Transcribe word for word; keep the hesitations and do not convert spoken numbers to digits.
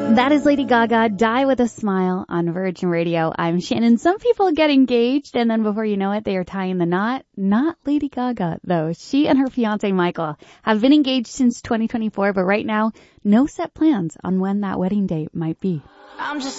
That is Lady Gaga, Die With a Smile on Virgin Radio. I'm Shannon. Some people get engaged and then before you know it, they are tying the knot. Not Lady Gaga, though. She and her fiancé, Michael, have been engaged since twenty twenty-four, but right now, no set plans on when that wedding date might be. I'm just